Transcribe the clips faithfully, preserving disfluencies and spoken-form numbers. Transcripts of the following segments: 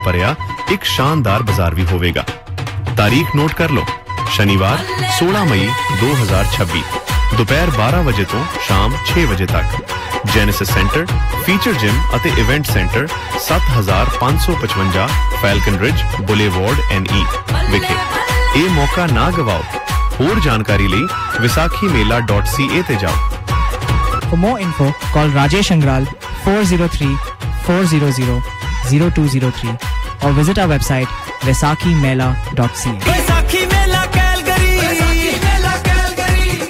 ਭਰਿਆ ਇੱਕ ਸ਼ਾਨਦਾਰ ਬਾਜ਼ਾਰ ਵੀ ਹੋਵੇਗਾ। ਤਾਰੀਖ ਨੋਟ ਕਰ ਲਓ, ਸ਼ਨੀਵਾਰ सोलह मई दो हज़ार छब्बीस दोपहर बारह ਵਜੇ ਤੋਂ ਸ਼ਾਮ छह ਵਜੇ ਤੱਕ। ਜੈਨੇਸਿਸ ਸੈਂਟਰ, ਫੀਚਰ ਜਿਮ ਅਤੇ ਇਵੈਂਟ ਸੈਂਟਰ ਸੱਤ ਹਜ਼ਾਰ ਪੰਜ ਸੌ ਪਚਵੰਜਾ ਫੈਲਕਨ ਰਿਜ ਬੁਲੇਵਾਰਡ ਐਨ ਈ ਵਿਖੇ। ਇਹ ਮੌਕਾ ਨਾ ਗਵਾਓ। ਹੋਰ ਜਾਣਕਾਰੀ ਲਈ ਵਿਸਾਖੀ ਮੇਲਾ ਡਾਟ ਸੀ ਏ ਤੇ ਜਾਓ। For more info, call Rajesh Angral four zero three, four zero zero, zero two zero three or visit our website vaisakhi mela dot c a. Vaisakhi Mela Calgary, Vaisakhi Mela Calgary.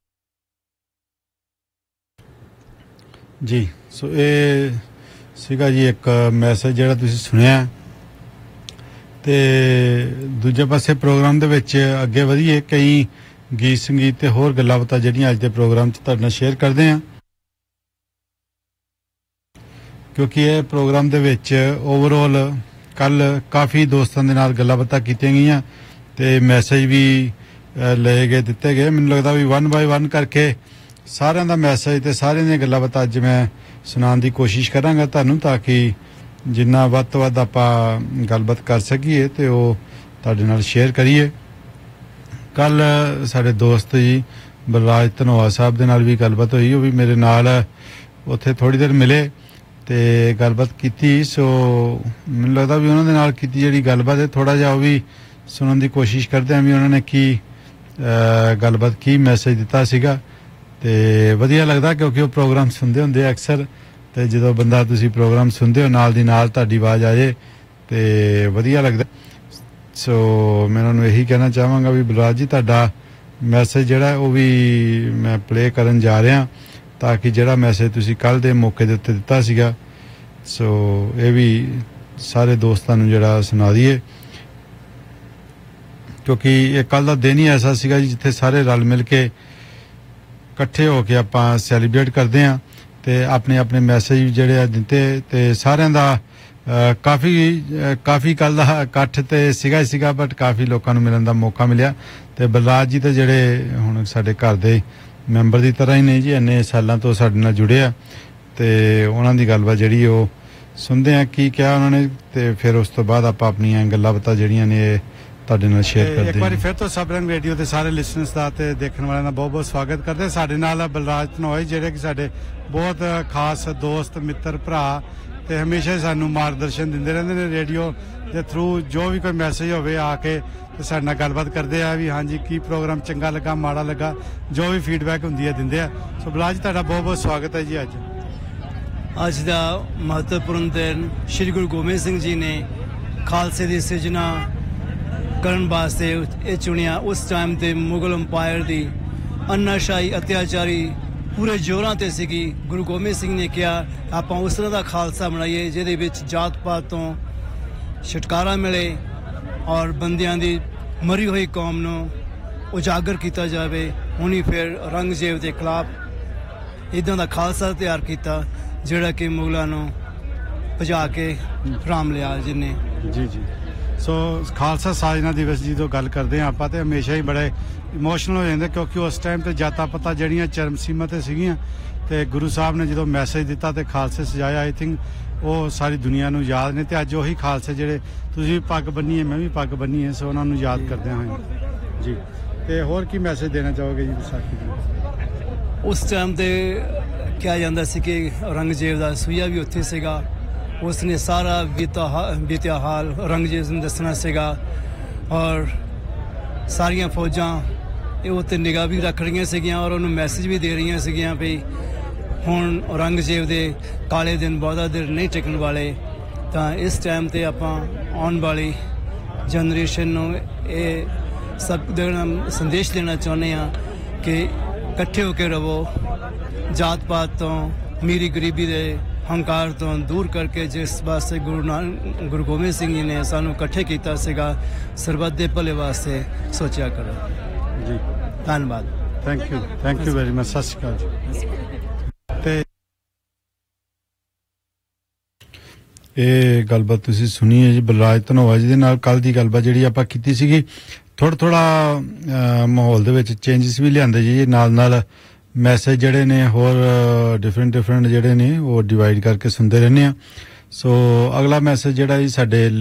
ਜੀ ਸੋ ਇਹ ਸੀਗਾ ਜੀ ਇੱਕ message ਜਿਹੜਾ ਤੁਸੀਂ ਸੁਣਿਆ ਤੇ ਦੂਜੇ ਪਾਸੇ ਪ੍ਰੋਗਰਾਮ ਦੇ ਵਿੱਚ ਅੱਗੇ ਵਧੀਏ। ਕਈ ਗੀਤ ਸੰਗੀਤ ਤੇ ਹੋਰ ਗੱਲਾਂ ਬਾਤਾਂ ਜਿਹੜੀਆਂ ਅੱਜ ਦੇ ਪ੍ਰੋਗਰਾਮ 'ਚ ਤੁਹਾਡੇ ਨਾਲ ਸ਼ੇਅਰ ਕਰਦੇ ਹਾਂ, ਕਿਉਂਕਿ ਇਹ ਪ੍ਰੋਗਰਾਮ ਦੇ ਵਿੱਚ ਓਵਰਆਲ ਕੱਲ ਕਾਫੀ ਦੋਸਤਾਂ ਦੇ ਨਾਲ ਗੱਲਾਂ ਬਾਤਾਂ ਕੀਤੀਆਂ ਗਈਆਂ ਤੇ ਮੈਸੇਜ ਵੀ ਲਏ ਗਏ ਦਿੱਤੇ ਗਏ। ਮੈਨੂੰ ਲੱਗਦਾ ਵੀ ਵਨ ਬਾਏ ਵਨ ਕਰਕੇ ਸਾਰਿਆਂ ਦਾ ਮੈਸੇਜ ਤੇ ਸਾਰਿਆਂ ਦੀਆਂ ਗੱਲਾਂ ਬਾਤਾਂ ਅੱਜ ਮੈਂ ਸੁਣਾਉਣ ਦੀ ਕੋਸ਼ਿਸ਼ ਕਰਾਂਗਾ ਤੁਹਾਨੂੰ, ਤਾਂ ਕਿ ਜਿੰਨਾ ਵੱਧ ਤੋਂ ਵੱਧ ਆਪਾਂ ਗੱਲਬਾਤ ਕਰ ਸਕੀਏ ਤੇ ਉਹ ਤੁਹਾਡੇ ਨਾਲ ਸ਼ੇਅਰ ਕਰੀਏ। ਕੱਲ ਸਾਡੇ ਦੋਸਤ ਜੀ ਬਲਰਾਜ ਧਨੋਆ ਸਾਹਿਬ ਦੇ ਨਾਲ ਵੀ ਗੱਲਬਾਤ ਹੋਈ, ਉਹ ਵੀ ਮੇਰੇ ਨਾਲ ਉੱਥੇ ਥੋੜ੍ਹੀ ਦੇਰ ਮਿਲੇ ਤੇ ਗੱਲਬਾਤ ਕੀਤੀ। ਸੋ ਮੈਨੂੰ ਲੱਗਦਾ ਵੀ ਉਹਨਾਂ ਦੇ ਨਾਲ ਕੀਤੀ ਜਿਹੜੀ ਗੱਲਬਾਤ ਹੈ ਥੋੜ੍ਹਾ ਜਿਹਾ ਉਹ ਵੀ ਸੁਣਨ ਦੀ ਕੋਸ਼ਿਸ਼ ਕਰਦੇ ਹਾਂ ਵੀ ਉਹਨਾਂ ਨੇ ਕੀ ਗੱਲਬਾਤ ਕੀ ਮੈਸੇਜ ਦਿੱਤਾ ਸੀਗਾ। ਤੇ ਵਧੀਆ ਲੱਗਦਾ ਕਿਉਂਕਿ ਉਹ ਪ੍ਰੋਗਰਾਮ ਸੁਣਦੇ ਹੁੰਦੇ ਅਕਸਰ, ਤੇ ਜਦੋਂ ਬੰਦਾ ਤੁਸੀਂ ਪ੍ਰੋਗਰਾਮ ਸੁਣਦੇ ਹੋ ਨਾਲ ਦੀ ਨਾਲ ਤੁਹਾਡੀ ਆਵਾਜ਼ ਆ ਜਾਏ ਤੇ ਵਧੀਆ ਲੱਗਦਾ। ਸੋ ਮੈਂ ਉਹਨਾਂ ਨੂੰ ਇਹੀ ਕਹਿਣਾ ਚਾਹਾਂਗਾ ਵੀ ਬਲਰਾਜ ਜੀ ਤੁਹਾਡਾ ਮੈਸੇਜ ਜਿਹੜਾ ਉਹ ਵੀ ਮੈਂ ਪਲੇ ਕਰਨ ਜਾ ਰਿਹਾ, ਤਾਂ ਕਿ ਜਿਹੜਾ ਮੈਸੇਜ ਤੁਸੀਂ ਕੱਲ੍ਹ ਦੇ ਮੌਕੇ ਦੇ ਉੱਤੇ ਦਿੱਤਾ ਸੀਗਾ ਸੋ ਇਹ ਵੀ ਸਾਰੇ ਦੋਸਤਾਂ ਨੂੰ ਜਿਹੜਾ ਸੁਣਾ ਦਈਏ, ਕਿਉਂਕਿ ਇਹ ਕੱਲ੍ਹ ਦਾ ਦਿਨ ਹੀ ਐਸਾ ਸੀਗਾ ਜੀ ਜਿੱਥੇ ਸਾਰੇ ਰਲ ਮਿਲ ਕੇ ਇਕੱਠੇ ਹੋ ਕੇ ਆਪਾਂ ਸੈਲੀਬ੍ਰੇਟ ਕਰਦੇ ਹਾਂ ਤੇ ਆਪਣੇ ਆਪਣੇ ਮੈਸੇਜ ਜਿਹੜੇ ਆ ਦਿੱਤੇ ਤੇ ਸਾਰਿਆਂ ਦਾ ਕਾਫੀ ਕਾਫੀ ਕੱਲ੍ਹ ਦਾ ਇਕੱਠ ਤੇ ਸੀਗਾ ਹੀ ਸੀਗਾ, ਬਟ ਕਾਫੀ ਲੋਕਾਂ ਨੂੰ ਮਿਲਣ ਦਾ ਮੌਕਾ ਮਿਲਿਆ। ਤੇ ਬਲਰਾਜ ਜੀ ਤੇ ਜਿਹੜੇ ਹੁਣ ਸਾਡੇ ਘਰ ਦੇ ਮੈਂਬਰ ਦੀ ਤਰ੍ਹਾਂ ਹੀ ਨਹੀਂ ਜੀ, ਇੰਨੇ ਸਾਲਾਂ ਤੋਂ ਸਾਡੇ ਨਾਲ ਜੁੜੇ ਆ ਤੇ ਉਹਨਾਂ ਦੀ ਗੱਲਬਾਤ ਜਿਹੜੀ ਉਹ ਸੁਣਦੇ ਆ ਕੀ ਕਿਹਾ ਉਹਨਾਂ ਨੇ ਤੇ ਫਿਰ ਉਸ ਤੋਂ ਬਾਅਦ ਆਪਾਂ ਆਪਣੀਆਂ ਗੱਲਾਂ ਬਾਤਾਂ ਜਿਹੜੀਆਂ ਨੇ ਇਹ ਤੁਹਾਡੇ ਨਾਲ ਸ਼ੇਅਰ ਕਰਦੇ ਹਾਂ। ਇੱਕ ਵਾਰੀ ਫਿਰ ਤੋਂ ਸਬਰੰਗ ਰੇਡੀਓ ਤੇ ਸਾਰੇ ਲਿਸਨਰਸ ਦਾ ਤੇ ਦੇਖਣ ਵਾਲਿਆਂ ਦਾ ਬਹੁਤ ਬਹੁਤ ਸਵਾਗਤ ਕਰਦੇ। ਸਾਡੇ ਨਾਲ ਬਲਰਾਜ ਧਨੋਆ ਜਿਹੜੇ ਕਿ ਸਾਡੇ ਬਹੁਤ ਖਾਸ ਦੋਸਤ ਮਿੱਤਰ ਭਰਾ ਤੇ ਹਮੇਸ਼ਾ ਸਾਨੂੰ ਮਾਰਗਦਰਸ਼ਨ ਦਿੰਦੇ ਰਹਿੰਦੇ ਨੇ ਰੇਡੀਓ ਦੇ ਥਰੂ। ਜੋ ਵੀ ਕੋਈ ਮੈਸੇਜ ਹੋਵੇ ਆ ਕੇ ਤੇ ਸਾਡੇ ਨਾਲ ਗੱਲਬਾਤ ਕਰਦੇ ਆ ਵੀ ਹਾਂਜੀ ਕੀ ਪ੍ਰੋਗਰਾਮ ਚੰਗਾ ਲੱਗਾ ਮਾੜਾ ਲੱਗਾ, ਜੋ ਵੀ ਫੀਡਬੈਕ ਹੁੰਦੀ ਹੈ ਦਿੰਦੇ ਆ। ਸੋ ਬਲਰਾਜ ਤੁਹਾਡਾ ਬਹੁਤ ਬਹੁਤ ਸਵਾਗਤ ਹੈ ਜੀ। ਅੱਜ ਅੱਜ ਦਾ ਮਹੱਤਵਪੂਰਨ ਦਿਨ ਸ਼੍ਰੀ ਗੁਰੂ ਗੋਬਿੰਦ ਸਿੰਘ ਜੀ ਨੇ ਖਾਲਸੇ ਦੀ ਸਿਰਜਣਾ ਕਰਨ ਵਾਸਤੇ ਇਹ ਚੁਣਿਆ। ਉਸ ਟਾਈਮ ਤੇ ਮੁਗਲ ਅੰਪਾਇਰ ਦੀ ਅੰਨਾਸ਼ਾਹੀ ਅਤਿਆਚਾਰੀ ਪੂਰੇ ਜ਼ੋਰਾਂ ਤੇ ਸੀਗੀ। ਗੁਰੂ ਗੋਬਿੰਦ ਸਿੰਘ ਨੇ ਕਿਹਾ ਆਪਾਂ ਉਸ ਤਰ੍ਹਾਂ ਦਾ ਖਾਲਸਾ ਬਣਾਈਏ ਜਿਹਦੇ ਵਿੱਚ ਜਾਤ ਪਾਤ ਤੋਂ ਛੁਟਕਾਰਾ ਮਿਲੇ ਔਰ ਬੰਦਿਆਂ ਦੀ ਮਰੀ ਹੋਈ ਕੌਮ ਨੂੰ ਉਜਾਗਰ ਕੀਤਾ ਜਾਵੇ। ਹੁਣੀ ਫਿਰ ਔਰੰਗਜ਼ੇਬ ਦੇ ਖਿਲਾਫ ਇੱਦਾਂ ਦਾ ਖਾਲਸਾ ਤਿਆਰ ਕੀਤਾ ਜਿਹੜਾ ਕਿ ਮੁਗਲਾਂ ਨੂੰ ਭਜਾ ਕੇ ਰਾਮ ਲਿਆ ਜਿਹਨੇ। ਜੀ ਜੀ ਸੋ ਖਾਲਸਾ ਸਾਜਨਾ ਦਿਵਸ ਦੀ ਜਦੋਂ ਗੱਲ ਕਰਦੇ ਹਾਂ ਆਪਾਂ ਤੇ ਹਮੇਸ਼ਾ ਹੀ ਬੜੇ ਇਮੋਸ਼ਨਲ ਹੋ ਜਾਂਦੇ, ਕਿਉਂਕਿ ਉਸ ਟਾਈਮ ਤੇ ਜਾਤਾਂ ਪਤਾਂ ਜਿਹੜੀਆਂ ਚਰਮ ਸੀਮਾ ਤੇ ਸੀਗੀਆਂ ਤੇ ਗੁਰੂ ਸਾਹਿਬ ਨੇ ਜਦੋਂ ਮੈਸੇਜ ਦਿੱਤਾ ਤੇ ਖਾਲਸੇ ਸਜਾਇਆ, ਆਈ ਥਿੰਕ ਉਹ ਸਾਰੀ ਦੁਨੀਆ ਨੂੰ ਯਾਦ ਨੇ। ਤੇ ਅੱਜ ਉਹੀ ਖਾਲਸੇ ਜਿਹੜੇ ਤੁਸੀਂ ਵੀ ਪੱਗ ਬੰਨੀ ਹੈ ਮੈਂ ਵੀ ਪੱਗ ਬੰਨੀ ਹੈ, ਸੋ ਉਹਨਾਂ ਨੂੰ ਯਾਦ ਕਰਦਿਆਂ ਹੋਏ ਜੀ। ਤੇ ਹੋਰ ਕੀ ਮੈਸੇਜ ਦੇਣਾ ਚਾਹੋਗੇ ਜੀ ਵਿਸਾਖੀ ਦੀ? ਉਸ ਟਾਈਮ ਤੇ ਕਿਹਾ ਜਾਂਦਾ ਸੀ ਕਿ ਔਰੰਗਜ਼ੇਬ ਦਾ ਸੂਈਆ ਵੀ ਉੱਥੇ ਸੀਗਾ, ਉਸਨੇ ਸਾਰਾ ਬੀਤਿਆ ਹਾਲ ਔਰੰਗਜ਼ੇਬ ਨੂੰ ਦੱਸਣਾ ਸੀਗਾ ਔਰ ਸਾਰੀਆਂ ਫੌਜਾਂ ਇਹ ਉੱਤੇ ਨਿਗਾਹ ਵੀ ਰੱਖ ਰਹੀਆਂ ਸੀਗੀਆਂ ਔਰ ਉਹਨੂੰ ਮੈਸੇਜ ਵੀ ਦੇ ਰਹੀਆਂ ਸੀਗੀਆਂ ਵੀ ਹੁਣ ਔਰੰਗਜ਼ੇਬ ਦੇ ਕਾਲੇ ਦਿਨ ਬਹੁਤਾ ਦੇਰ ਨਹੀਂ ਟਿਕਣ ਵਾਲੇ। ਤਾਂ ਇਸ ਟਾਈਮ ਤੇ ਆਪਾਂ ਆਉਣ ਵਾਲੀ ਜਨਰੇਸ਼ਨ ਨੂੰ ਇਹ ਸਭ ਦੇਣਾ ਸੰਦੇਸ਼ ਦੇਣਾ ਚਾਹੁੰਦੇ ਹਾਂ ਕਿ ਇਕੱਠੇ ਹੋ ਕੇ ਰਹੋ, ਜਾਤ ਪਾਤ ਤੋਂ ਅਮੀਰੀ ਗਰੀਬੀ ਦੇ ਹੰਕਾਰ ਤੋਂ ਦੂਰ ਕਰਕੇ ਜਿਸ ਵਾਸਤੇ ਗੁਰੂ ਨਾਨਕ ਗੁਰੂ ਗੋਬਿੰਦ ਸਿੰਘ ਜੀ ਨੇ ਸਾਨੂੰ ਇਕੱਠੇ ਕੀਤਾ ਸੀਗਾ, ਸਰਬੱਤ ਦੇ ਭਲੇ ਵਾਸਤੇ ਸੋਚਿਆ ਕਰੋ ਜੀ। ਧੰਨਵਾਦ। Thank you thank you very much. ਸਤਿ ਸ਼੍ਰੀ ਅਕਾਲ ਜੀ। ਤੇ ਇਹ ਗੱਲਬਾਤ ਤੁਸੀਂ ਸੁਣੀ ਹੈ ਜੀ ਬਲਰਾਜ ਧਨੋਆ ਜੀ ਦੇ ਨਾਲ। ਕੱਲ੍ਹ ਦੀ ਗੱਲਬਾਤ ਜਿਹੜੀ ਆਪਾਂ ਕੀਤੀ ਸੀਗੀ, ਥੋੜ੍ਹਾ ਥੋੜ੍ਹਾ ਮਾਹੌਲ ਦੇ ਵਿੱਚ ਚੇਂਜਸ ਵੀ ਲਿਆਂਦੇ ਜੀ, ਨਾਲ ਨਾਲ ਮੈਸੇਜ ਜਿਹੜੇ ਨੇ ਹੋਰ ਡਿਫਰੈਂਟ ਡਿਫਰੈਂਟ ਜਿਹੜੇ ਨੇ ਉਹ ਡਿਵਾਈਡ ਕਰਕੇ ਸੁਣਦੇ ਰਹਿੰਦੇ ਆ। ਸੋ ਅਗਲਾ ਮੈਸੇਜ ਜਿਹੜਾ ਜੀ ਸਾਡੇ